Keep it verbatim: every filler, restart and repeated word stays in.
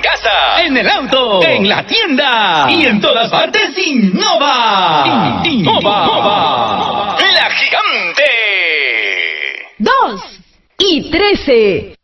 casa, en el auto, en la tienda y en todas partes. Innova. Innova. La Gigante. Dos y trece.